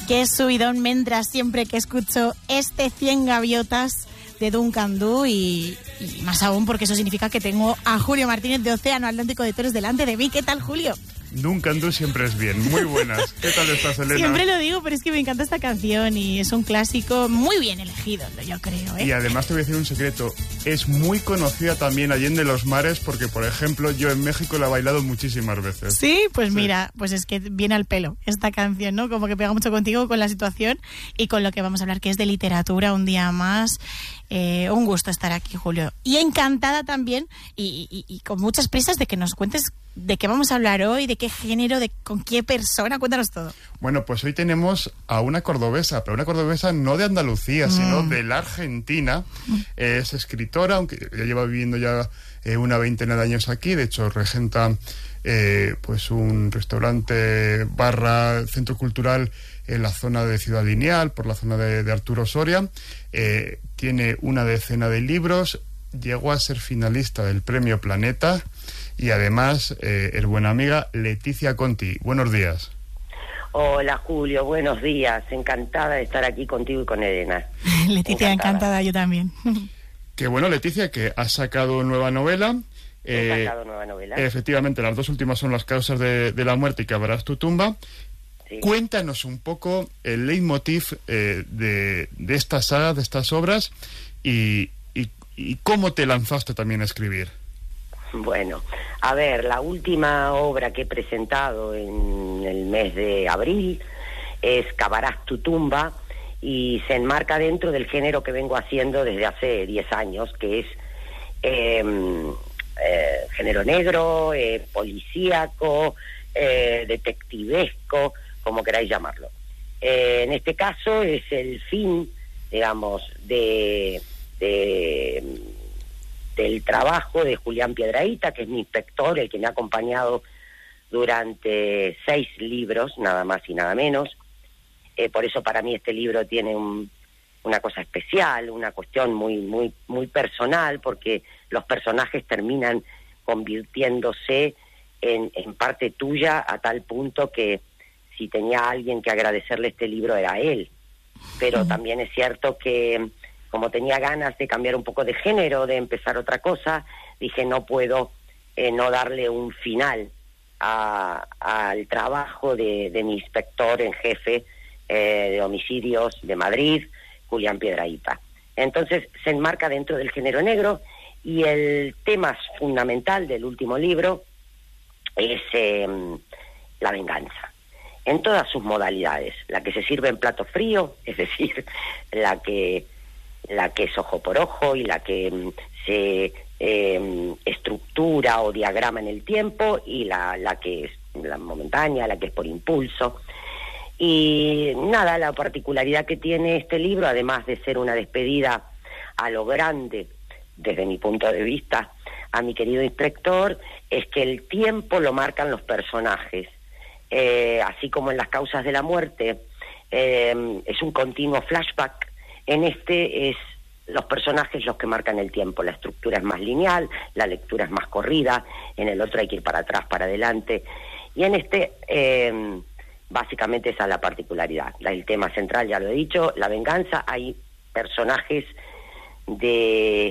Qué subidón me entra siempre que escucho este 100 gaviotas de Duncan Du y más aún porque eso significa que tengo a Julio Martínez de Océano Atlántico de Toros delante de mí. ¿Qué tal, Julio? Duncan Du siempre es bien, muy buenas. ¿Qué tal estás, Elena? Siempre lo digo, pero es que me encanta esta canción y es un clásico muy bien elegido, yo creo, ¿eh? Y además te voy a decir un secreto, es muy conocida también allende los mares porque, por ejemplo, yo en México la he bailado muchísimas veces. Sí, pues sí. Mira, pues es que viene al pelo esta canción, ¿no? Como que pega mucho contigo, con la situación y con lo que vamos a hablar, que es de literatura un día más. Un gusto estar aquí, Julio. Y encantada también y con muchas prisas de que nos cuentes de qué vamos a hablar hoy, de qué género, de con qué persona. Cuéntanos todo. Bueno, pues hoy tenemos a una cordobesa, pero una cordobesa no de Andalucía, sino de la Argentina. Es escritora, aunque ya lleva viviendo ya una veintena de años aquí. De hecho, regenta pues un restaurante / centro cultural en la zona de Ciudad Lineal, por la zona de Arturo Soria. Tiene una decena de libros, llegó a ser finalista del Premio Planeta y además es buena amiga Leticia Conti. Buenos días. Hola, Julio, buenos días. Encantada de estar aquí contigo y con Elena. Leticia, encantada yo también. Qué bueno, Leticia, que has sacado nueva novela. He sacado nueva novela. Efectivamente, las dos últimas son Las causas de la muerte y Cavarás tu tumba. Sí. Cuéntanos un poco el leitmotiv de esta saga, de estas obras, y cómo te lanzaste también a escribir. Bueno, a ver, la última obra que he presentado en el mes de abril es Cavarás tu tumba y se enmarca dentro del género que vengo haciendo desde hace 10 años, que es género negro, policíaco, detectivesco, como queráis llamarlo. En este caso es el fin, digamos, del trabajo de Julián Piedrahita, que es mi inspector, el que me ha acompañado durante 6 libros, nada más y nada menos. Por eso para mí este libro tiene una cosa especial, una cuestión muy personal, porque los personajes terminan convirtiéndose en parte tuya, a tal punto que si tenía a alguien que agradecerle este libro era él. Pero también es cierto que como tenía ganas de cambiar un poco de género, de empezar otra cosa, dije no puedo no darle un final al trabajo de mi inspector en jefe de homicidios de Madrid, Julián Piedrahita. Entonces se enmarca dentro del género negro y el tema fundamental del último libro es la venganza, en todas sus modalidades, la que se sirve en plato frío, es decir, la que es ojo por ojo y la que se estructura o diagrama en el tiempo, y la que es la momentánea, la que es por impulso. Y nada, la particularidad que tiene este libro, además de ser una despedida a lo grande, desde mi punto de vista, a mi querido inspector, es que el tiempo lo marcan los personajes. Así como en Las causas de la muerte es un continuo flashback, en este es los personajes los que marcan el tiempo. La estructura es más lineal, la lectura es más corrida, en el otro hay que ir para atrás, para adelante, y en este básicamente esa es la particularidad. El tema central, ya lo he dicho, la venganza. Hay personajes de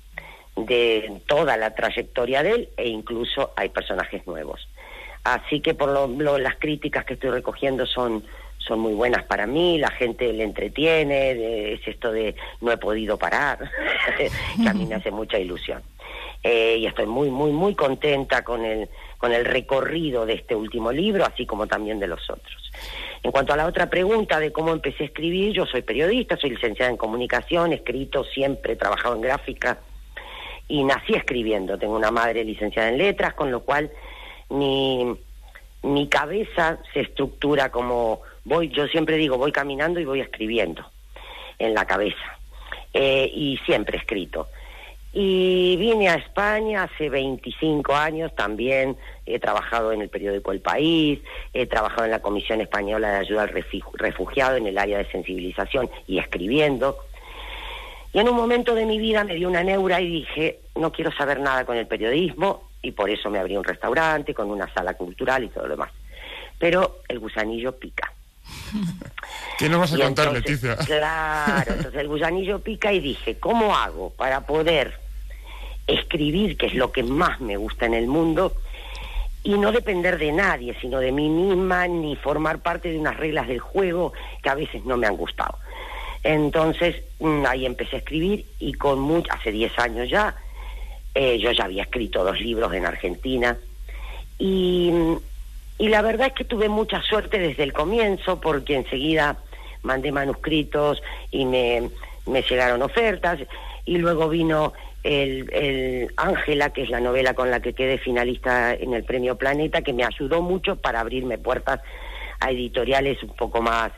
toda la trayectoria de él, e incluso hay personajes nuevos. Así que las críticas que estoy recogiendo son muy buenas para mí, la gente le entretiene, es esto de no he podido parar, que a mí me hace mucha ilusión. Y estoy muy contenta con el recorrido de este último libro, así como también de los otros. En cuanto a la otra pregunta de cómo empecé a escribir, yo soy periodista, soy licenciada en comunicación, he escrito siempre, he trabajado en gráfica y nací escribiendo. Tengo una madre licenciada en letras, con lo cual mi cabeza se estructura como yo siempre digo, voy caminando y voy escribiendo en la cabeza, y siempre he escrito. Y vine a España hace 25 años, también he trabajado en el periódico El País, he trabajado en la Comisión Española de Ayuda al Refugiado en el área de sensibilización y escribiendo. Y en un momento de mi vida me dio una neura y dije, no quiero saber nada con el periodismo, y por eso me abrí un restaurante con una sala cultural y todo lo demás. Pero el gusanillo pica. ¿Qué nos vas a contar, entonces, Leticia? Claro, entonces el gusanillo pica y dije, ¿cómo hago para poder escribir, que es lo que más me gusta en el mundo, y no depender de nadie, sino de mí misma, ni formar parte de unas reglas del juego que a veces no me han gustado? Entonces ahí empecé a escribir y hace 10 años ya, yo ya había escrito 2 libros en Argentina y la verdad es que tuve mucha suerte desde el comienzo, porque enseguida mandé manuscritos y me llegaron ofertas, y luego vino el Ángela, que es la novela con la que quedé finalista en el Premio Planeta, que me ayudó mucho para abrirme puertas a editoriales un poco más,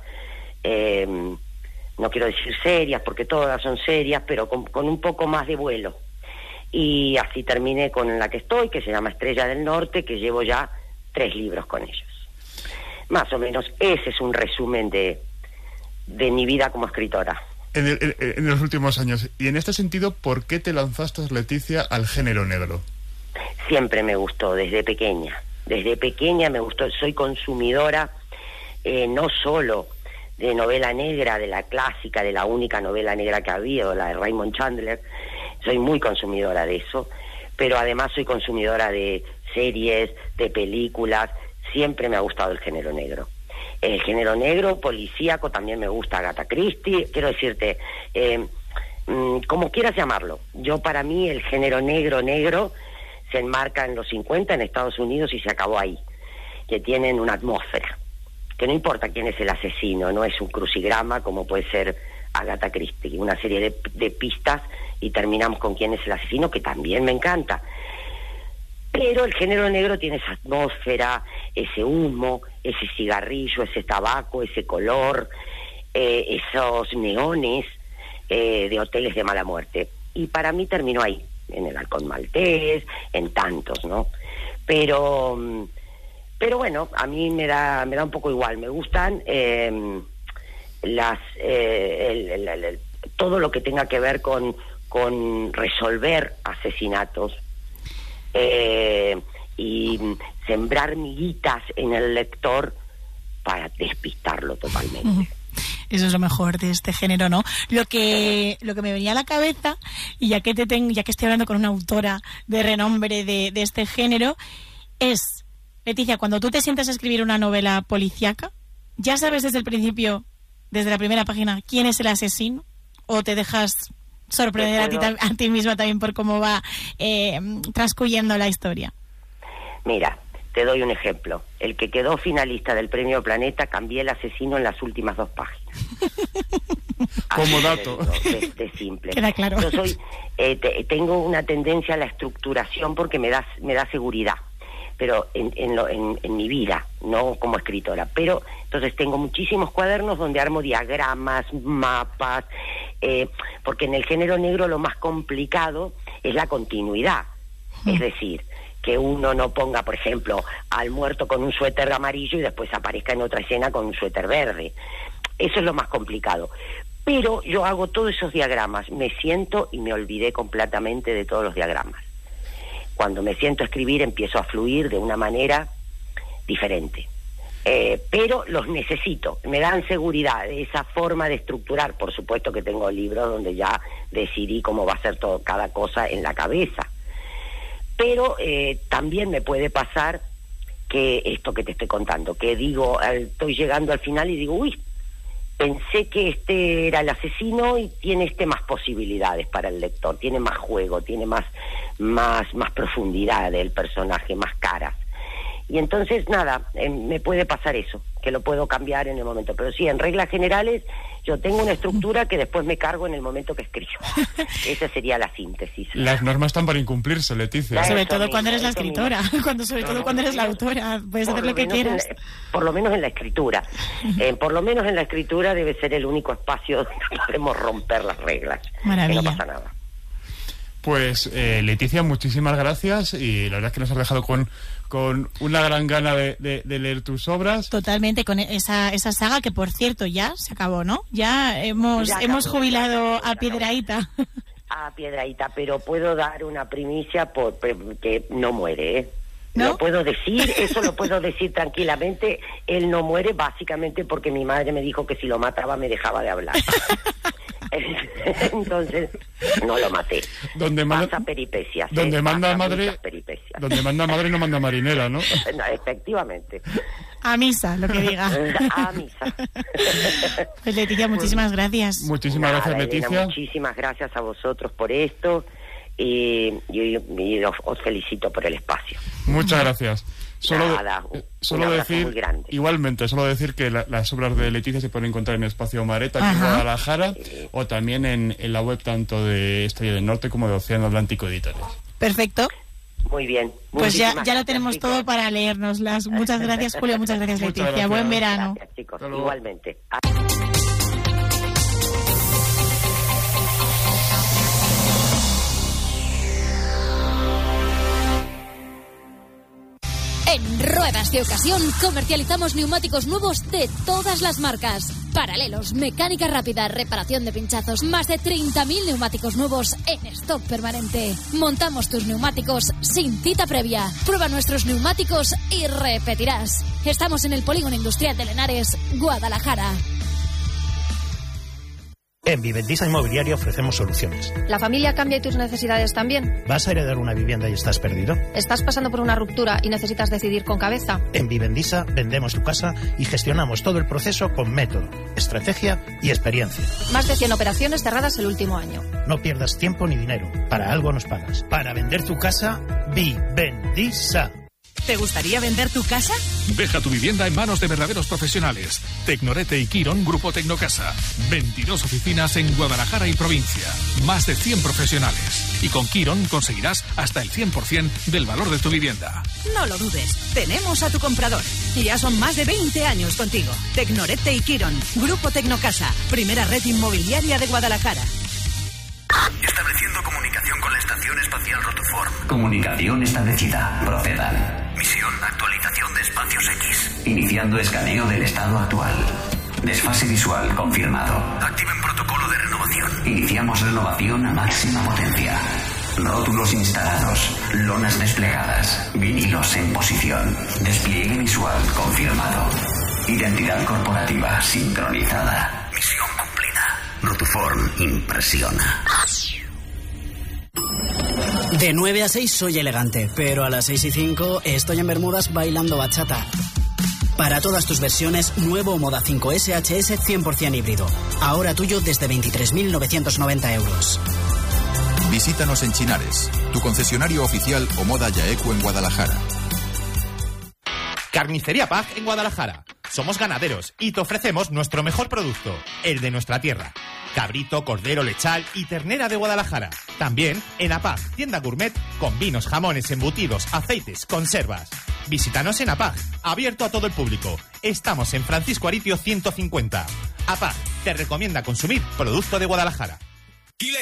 no quiero decir serias, porque todas son serias, pero con un poco más de vuelo. Y así terminé con la que estoy, que se llama Estrella del Norte, que llevo ya 3 libros con ellos. Más o menos ese es un resumen de mi vida como escritora. En los últimos años. Y en este sentido, ¿por qué te lanzaste, Leticia, al género negro? Siempre me gustó, desde pequeña. Desde pequeña me gustó. Soy consumidora no solo de novela negra, de la clásica, de la única novela negra que ha habido, la de Raymond Chandler. Soy muy consumidora de eso, pero además soy consumidora de series, de películas. Siempre me ha gustado el género negro. El género negro, policíaco, también me gusta Agatha Christie. Quiero decirte, como quieras llamarlo. Para mí el género negro se enmarca en los 50 en Estados Unidos y se acabó ahí. Que tienen una atmósfera. Que no importa quién es el asesino, no es un crucigrama como puede ser Agatha Christie. Una serie de pistas y terminamos con quién es el asesino, que también me encanta. Pero el género negro tiene esa atmósfera, ese humo, ese cigarrillo, ese tabaco, ese color, esos neones de hoteles de mala muerte. Y para mí terminó ahí, en el Halcón Maltés, en tantos, ¿no? Pero bueno, a mí me da un poco igual. Me gustan todo lo que tenga que ver con resolver asesinatos. Y sembrar miguitas en el lector para despistarlo totalmente. Eso es lo mejor de este género, ¿no? Lo que me venía a la cabeza, y ya que estoy hablando con una autora de renombre de este género, es, Leticia, cuando tú te sientas a escribir una novela policíaca, ¿ya sabes desde el principio, desde la primera página, quién es el asesino? ¿O te dejas sorprender a ti misma también por cómo va transcurriendo la historia? Mira, te doy un ejemplo. El que quedó finalista del Premio Planeta, cambié el asesino en las últimas 2 páginas. Como dato. De simple. Queda claro. Yo tengo una tendencia a la estructuración porque me da seguridad, pero en mi vida, no como escritora. Pero entonces tengo muchísimos cuadernos donde armo diagramas, mapas, porque en el género negro lo más complicado es la continuidad. Es decir, que uno no ponga, por ejemplo, al muerto con un suéter amarillo y después aparezca en otra escena con un suéter verde. Eso es lo más complicado. Pero yo hago todos esos diagramas, me siento y me olvidé completamente de todos los diagramas. Cuando me siento a escribir empiezo a fluir de una manera diferente. Pero los necesito, me dan seguridad, esa forma de estructurar. Por supuesto que tengo libros donde ya decidí cómo va a ser cada cosa en la cabeza. Pero también me puede pasar que esto que te estoy contando, que digo, estoy llegando al final y digo, uy, pensé que este era el asesino y tiene más posibilidades para el lector, tiene más juego, tiene más profundidad del personaje, más caras. Y entonces, nada, me puede pasar eso, que lo puedo cambiar en el momento. Pero sí, en reglas generales, yo tengo una estructura que después me cargo en el momento que escribo. Esa sería la síntesis. Las normas están para incumplirse, Leticia. Sobre todo cuando eres la escritora, cuando eres la autora, puedes hacer lo que quieras. Por lo menos en la escritura. Por lo menos en la escritura debe ser el único espacio donde podemos romper las reglas. Maravilla. Que no pasa nada. Pues Leticia, muchísimas gracias, y la verdad es que nos has dejado con una gran gana de leer tus obras. Totalmente, con esa saga que, por cierto, ya se acabó, ¿no? Ya hemos jubilado a Piedrahita. A Piedrahita, pero puedo dar una primicia que no muere, ¿eh? ¿no? Lo puedo decir, eso lo puedo decir tranquilamente. Él no muere básicamente porque mi madre me dijo que si lo mataba me dejaba de hablar. Entonces no lo maté. Pasa peripecias. Donde manda madre, peripecias. donde manda madre no manda marinera, ¿no? No, efectivamente. A misa, lo que diga. A misa. Pues Leticia, muchísimas gracias. Muchísimas gracias, Leticia. Elena, muchísimas gracias a vosotros por esto y os felicito por el espacio. Muchas gracias. Solo decir, muy grande. igualmente, solo decir que las obras de Leticia se pueden encontrar en Espacio Mareta, aquí en Guadalajara, o también en la web tanto de Estrella del Norte como de Océano Atlántico Editores. Perfecto. Muy bien. Pues ya lo tenemos todo para leérnoslas. Muchas gracias, Julio. Muchas gracias, Leticia. Muchas gracias. Buen verano. Gracias, chicos. Igualmente. En Ruedas de Ocasión comercializamos neumáticos nuevos de todas las marcas. Paralelos, mecánica rápida, reparación de pinchazos, más de 30.000 neumáticos nuevos en stock permanente. Montamos tus neumáticos sin cita previa. Prueba nuestros neumáticos y repetirás. Estamos en el Polígono Industrial de Lenares, Guadalajara. En Vivendisa Inmobiliaria ofrecemos soluciones. ¿La familia cambia y tus necesidades también? ¿Vas a heredar una vivienda y estás perdido? ¿Estás pasando por una ruptura y necesitas decidir con cabeza? En Vivendisa vendemos tu casa y gestionamos todo el proceso con método, estrategia y experiencia. Más de 100 operaciones cerradas el último año. No pierdas tiempo ni dinero. Para algo nos pagas. Para vender tu casa, Vivendisa. ¿Te gustaría vender tu casa? Deja tu vivienda en manos de verdaderos profesionales. Tecnorete y Quirón, Grupo Tecnocasa. 22 oficinas en Guadalajara y provincia. Más de 100 profesionales. Y con Quirón conseguirás hasta el 100% del valor de tu vivienda. No lo dudes. Tenemos a tu comprador. Y ya son más de 20 años contigo. Tecnorete y Quirón, Grupo Tecnocasa. Primera red inmobiliaria de Guadalajara. Estableciendo comunicación con la Estación Espacial Rotoform. Comunicación establecida. Procedan. Misión, actualización de espacios X. Iniciando escaneo del estado actual. Desfase visual confirmado. Activen protocolo de renovación. Iniciamos renovación a máxima potencia. Rótulos instalados. Lonas desplegadas. Vinilos en posición. Despliegue visual confirmado. Identidad corporativa sincronizada. Misión cumplida. Rotoform impresiona. De 9 a 6 soy elegante, pero a las 6 y 5 estoy en Bermudas bailando bachata. Para todas tus versiones, nuevo Moda 5 SHS 100% híbrido. Ahora tuyo desde 23.990 euros. Visítanos en Chinares, tu concesionario oficial Omoda Yaecu en Guadalajara. Carnicería Pag en Guadalajara. Somos ganaderos y te ofrecemos nuestro mejor producto, el de nuestra tierra. Cabrito, cordero, lechal y ternera de Guadalajara. También en APAG, tienda gourmet con vinos, jamones, embutidos, aceites, conservas. Visítanos en APAG, abierto a todo el público. Estamos en Francisco Aritio 150. APAG te recomienda consumir producto de Guadalajara.